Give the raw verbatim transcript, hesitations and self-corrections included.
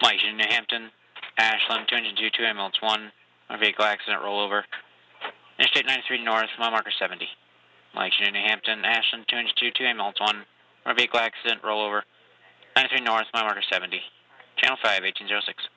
Mike, New Hampton, Ashland, two two two, ambulance one, motor vehicle accident, rollover. Interstate ninety-three North, mile marker seventy. Mike, New Hampton, Ashland, two two two, ambulance one, motor vehicle accident, rollover. ninety-three North, mile marker seventy. Channel five, eighteen oh six.